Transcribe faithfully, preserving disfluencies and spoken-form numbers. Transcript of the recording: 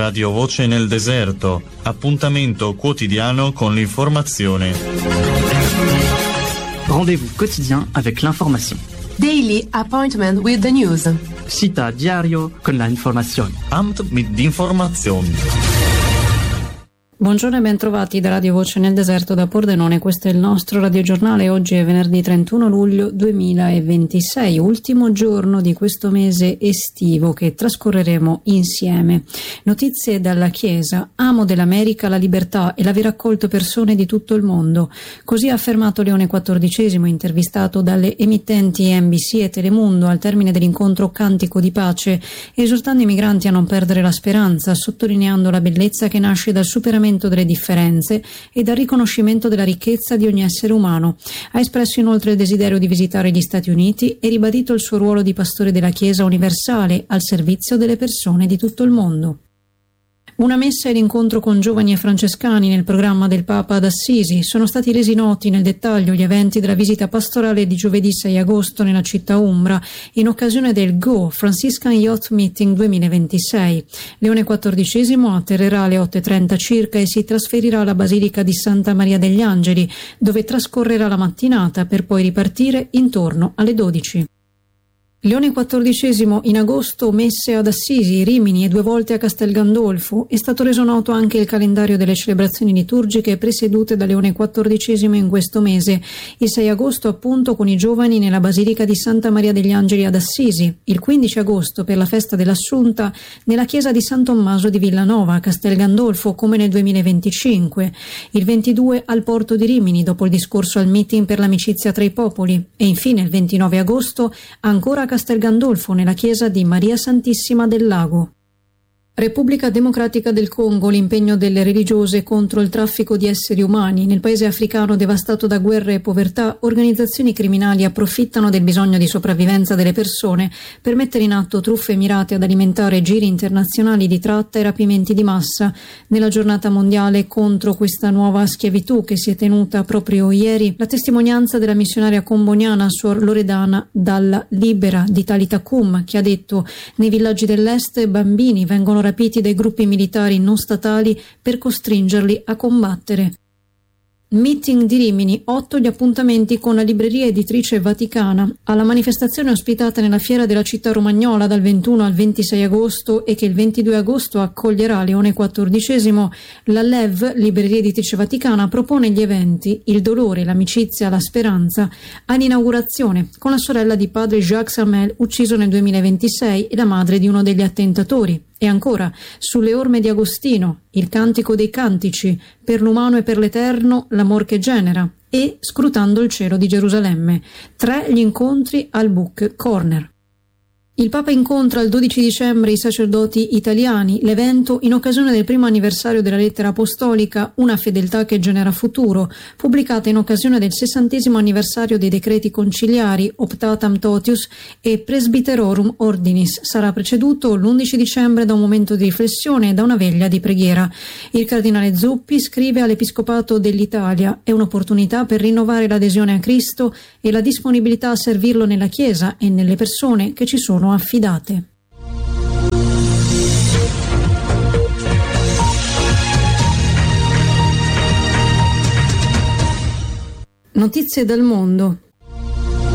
Radio Voce nel Deserto, appuntamento quotidiano con l'informazione. Rendez-vous quotidien avec l'information. Daily appointment with the news. Cita diario con la informazione. Amt mit informazioni. Buongiorno e ben trovati da Radio Voce nel Deserto da Pordenone, questo è il nostro radiogiornale. Oggi è venerdì trentuno luglio duemilaventisei, ultimo giorno di questo mese estivo che trascorreremo insieme. Notizie dalla Chiesa: amo dell'America la libertà e l'aver accolto persone di tutto il mondo. Così ha affermato Leone quattordicesimo, intervistato dalle emittenti N B C e Telemundo al termine dell'incontro Cantico di Pace, esortando i migranti a non perdere la speranza, sottolineando la bellezza che nasce dal superamento delle differenze e dal riconoscimento della ricchezza di ogni essere umano. Ha espresso inoltre il desiderio di visitare gli Stati Uniti e ribadito il suo ruolo di pastore della Chiesa universale al servizio delle persone di tutto il mondo. Una messa e l'incontro con giovani e francescani nel programma del Papa ad Assisi. Sono stati resi noti nel dettaglio gli eventi della visita pastorale di giovedì sei agosto nella città umbra in occasione del G O Franciscan Youth Meeting duemilaventisei. Leone quattordicesimo atterrerà alle otto e trenta circa e si trasferirà alla Basilica di Santa Maria degli Angeli, dove trascorrerà la mattinata per poi ripartire intorno alle dodici. Leone quattordicesimo in agosto messe ad Assisi, Rimini e due volte a Castel Gandolfo. È stato reso noto anche il calendario delle celebrazioni liturgiche presiedute da Leone quattordicesimo in questo mese. Il sei agosto appunto con i giovani nella Basilica di Santa Maria degli Angeli ad Assisi, il quindici agosto per la festa dell'Assunta nella chiesa di San Tommaso di Villanova a Castel Gandolfo come nel duemilaventicinque, il ventidue al porto di Rimini dopo il discorso al meeting per l'amicizia tra i popoli e infine il ventinove agosto ancora a Castel Gandolfo nella chiesa di Maria Santissima del Lago. Repubblica Democratica del Congo, l'impegno delle religiose contro il traffico di esseri umani. Nel paese africano devastato da guerre e povertà, organizzazioni criminali approfittano del bisogno di sopravvivenza delle persone per mettere in atto truffe mirate ad alimentare giri internazionali di tratta e rapimenti di massa. Nella giornata mondiale contro questa nuova schiavitù che si è tenuta proprio ieri, la testimonianza della missionaria comboniana Suor Loredana Dalla Libera di Talita Kum, che ha detto: nei villaggi dell'est bambini vengono rapiti dai gruppi militari non statali per costringerli a combattere. Meeting di Rimini, otto gli appuntamenti con la libreria editrice Vaticana. Alla manifestazione ospitata nella fiera della città romagnola dal ventuno al ventisei agosto e che il ventidue agosto accoglierà Leone quattordicesimo, la L E V, libreria editrice Vaticana, propone gli eventi Il dolore, l'amicizia, la speranza, all'inaugurazione con la sorella di padre Jacques Hamel, ucciso nel duemilaventisei, e la madre di uno degli attentatori. E ancora, sulle orme di Agostino, il cantico dei cantici, per l'umano e per l'eterno, l'amor che genera, e Scrutando il cielo di Gerusalemme. Tre gli incontri al Book Corner. Il Papa incontra il dodici dicembre i sacerdoti italiani, l'evento in occasione del primo anniversario della lettera apostolica Una fedeltà che genera futuro, pubblicata in occasione del sessantesimo anniversario dei decreti conciliari Optatam Totius e Presbyterorum Ordinis. Sarà preceduto l'undici dicembre da un momento di riflessione e da una veglia di preghiera. Il cardinale Zuppi scrive all'Episcopato dell'Italia: è un'opportunità per rinnovare l'adesione a Cristo e la disponibilità a servirlo nella Chiesa e nelle persone che ci sono affidate. Notizie dal mondo.